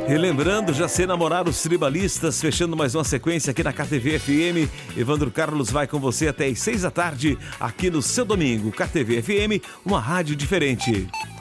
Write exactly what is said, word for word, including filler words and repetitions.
Relembrando, já sei namorar os tribalistas, fechando mais uma sequência aqui na K T V F M. Evandro Carlos vai com você até às seis da tarde, aqui no seu domingo. K T V F M, uma rádio diferente.